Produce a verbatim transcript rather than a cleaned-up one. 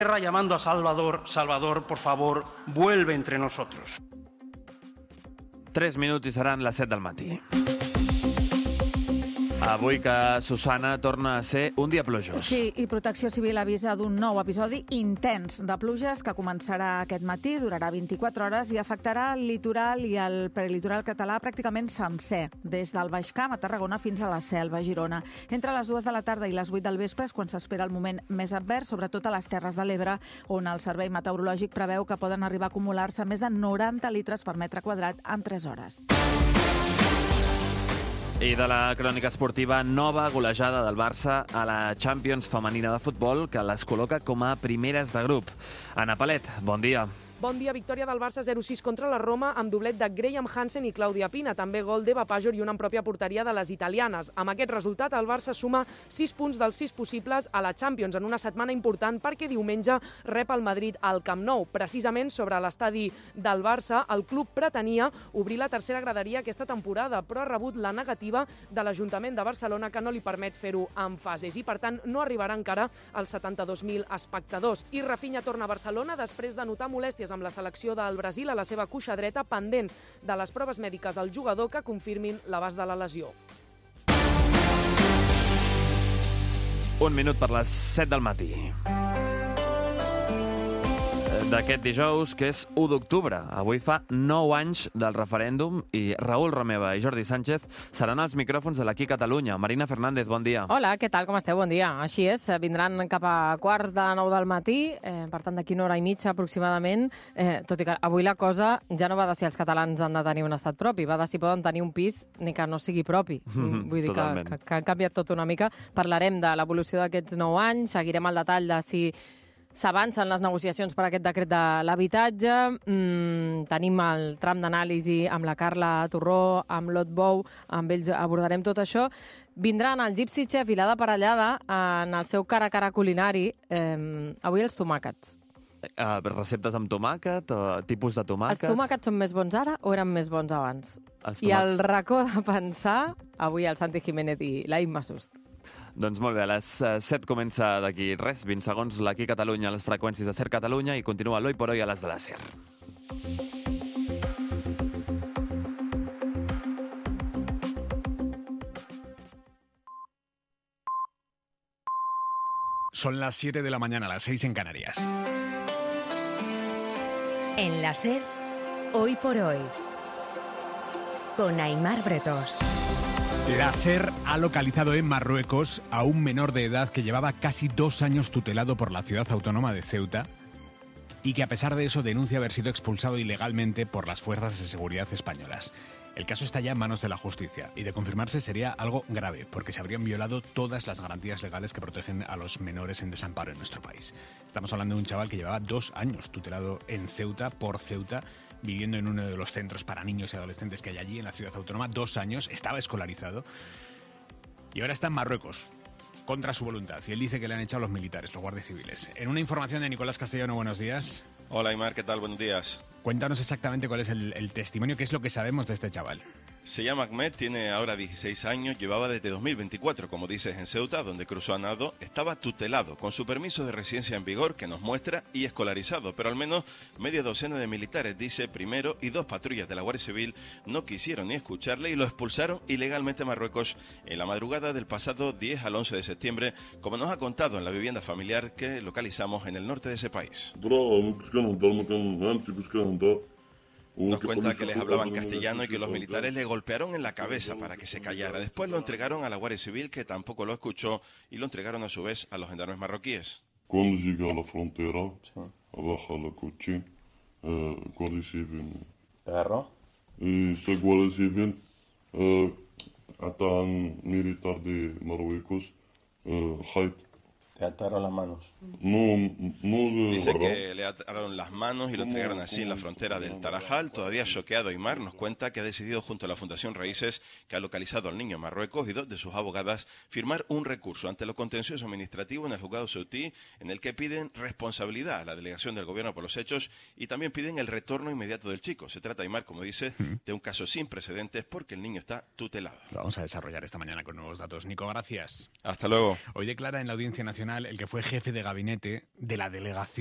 llamando a Salvador, Salvador, por favor, vuelve entre nosotros. Tres minuts i seran les set del matí. Avui que Susana torna a ser un dia plujós. Sí, i Protecció Civil avisa d'un nou episodi intens de pluges que començarà aquest matí, durarà vint-i-quatre hores i afectarà el litoral i el prelitoral català pràcticament sencer, des del Baix Camp a Tarragona fins a la Selva, a Girona. Entre les dues de la tarda i les vuit del vespre és quan s'espera el moment més advers, sobretot a les Terres de l'Ebre, on el Servei Meteorològic preveu que poden arribar a acumular-se més de noranta litres per metre quadrat en tres hores. I de la crònica esportiva, nova golejada del Barça a la Champions femenina de futbol que les col·loca com a primeres de grup. Anna Palet, bon dia. Bon dia, victòria del Barça zero sis contra la Roma amb doblet de Graham Hansen i Clàudia Pina, també gol d'Eva Pajor i una en pròpia porteria de les italianes. Amb aquest resultat, el Barça suma sis punts dels sis possibles a la Champions en una setmana important perquè diumenge rep el Madrid al Camp Nou. Precisament sobre l'estadi del Barça, el club pretenia obrir la tercera graderia aquesta temporada, però ha rebut la negativa de l'Ajuntament de Barcelona que no li permet fer-ho en fases i, per tant, no arribarà encara als setanta-dos mil espectadors. I Rafinha torna a Barcelona després de notar molèsties amb la selecció del Brasil a la seva cuixa dreta, pendents de les proves mèdiques al jugador que confirmin l'abast de la lesió. Un minut per les set del matí. D'aquest dijous, que és u d'octubre. Avui fa nou anys del referèndum i Raül Romeva i Jordi Sánchez seran als micròfons de l'Aquí Catalunya. Marina Fernández, bon dia. Hola, què tal, com esteu? Bon dia. Així és, vindran cap a quarts de nou del matí, eh, per tant d'aquí una hora i mitja aproximadament, eh, tot i que avui la cosa ja no va de si els catalans han de tenir un estat propi, va de si poden tenir un pis ni que no sigui propi. Mm, Vull dir que, que, que ha canviat tot una mica. Parlarem de l'evolució d'aquests nou anys, seguirem el detall de si s'avancen les negociacions per aquest decret de l'habitatge, mm, tenim el tram d'anàlisi amb la Carla Torró, amb l'Ot Bou, amb ells abordarem tot això. Vindran el Gypsy Chef i l'Ada Parellada en el seu cara a cara culinari, eh, avui els tomàquets. Uh, receptes amb tomàquet, o tipus de tomàquet? Els tomàquets són més bons ara o eren més bons abans? Els I el racó de pensar, avui el Santi Jiménez i la Imma Sust. Doncs molt bé, a les set comença d'aquí res, vint segons, l'Aquí Catalunya a les freqüències de SER Catalunya i continua l'Oi por Hoy a les de la SER. Son las siete de la mañana, las seis en Canarias. En la SER, Hoy por Hoy, con Aimar Bretos. La SER ha localizado en Marruecos a un menor de edad que llevaba casi dos años tutelado por la ciudad autónoma de Ceuta y que a pesar de eso denuncia haber sido expulsado ilegalmente por las fuerzas de seguridad españolas. El caso está ya en manos de la justicia y de confirmarse sería algo grave porque se habrían violado todas las garantías legales que protegen a los menores en desamparo en nuestro país. Estamos hablando de un chaval que llevaba dos años tutelado en Ceuta, por Ceuta, viviendo en uno de los centros para niños y adolescentes que hay allí en la ciudad autónoma. Dos años, estaba escolarizado y ahora está en Marruecos, contra su voluntad. Y él dice que le han echado los militares, los guardias civiles. En una información de Nicolás Castellano, buenos días. Hola Aimar, ¿qué tal? Buenos días. Cuéntanos exactamente cuál es el, el testimonio, qué es lo que sabemos de este chaval. Se llama Ahmed, tiene ahora dieciséis años, llevaba desde dos mil veinticuatro, como dices, en Ceuta, donde cruzó a nado, estaba tutelado, con su permiso de residencia en vigor, que nos muestra, y escolarizado, pero al menos media docena de militares, dice, primero, y dos patrullas de la Guardia Civil no quisieron ni escucharle y lo expulsaron ilegalmente a Marruecos en la madrugada del pasado diez al once de septiembre, como nos ha contado en la vivienda familiar que localizamos en el norte de ese país. Nos cuenta que les hablaban castellano y que los militares le golpearon en la cabeza para que se callara. Después lo entregaron a la Guardia Civil, que tampoco lo escuchó, y lo entregaron a su vez a los gendarmes marroquíes. Cuando llegué a la frontera, abajo la coche, eh, Guardia Civil. ¿Te agarró? Y ese Guardia Civil, eh, hasta un militar de Marruecos, eh, Haid. ¿Te ataron las manos? No, no de Dice que le ataron las manos y lo entregaron así en la frontera del Tarajal. Todavía choqueado, Aimar nos cuenta que ha decidido junto a la Fundación Raíces, que ha localizado al niño en Marruecos, y dos de sus abogadas firmar un recurso ante lo contencioso administrativo en el juzgado ceutí, en el que piden responsabilidad a la delegación del gobierno por los hechos y también piden el retorno inmediato del chico. Se trata, Aimar, como dice, de un caso sin precedentes porque el niño está tutelado. Lo vamos a desarrollar esta mañana con nuevos datos. Nico, gracias. Hasta luego. Hoy declara en la Audiencia Nacional el que fue jefe de gabinete de la delegación